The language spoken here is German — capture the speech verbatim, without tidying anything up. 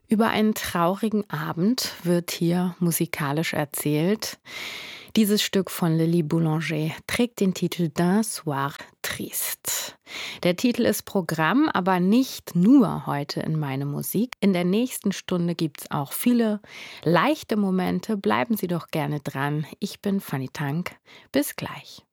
Über einen traurigen Abend wird hier musikalisch erzählt. Dieses Stück von Lily Boulanger trägt den Titel D'un soir triste. Der Titel ist Programm, aber nicht nur heute in meine Musik. In der nächsten Stunde gibt es auch viele leichte Momente. Bleiben Sie doch gerne dran. Ich bin Fanny Tank. Bis gleich.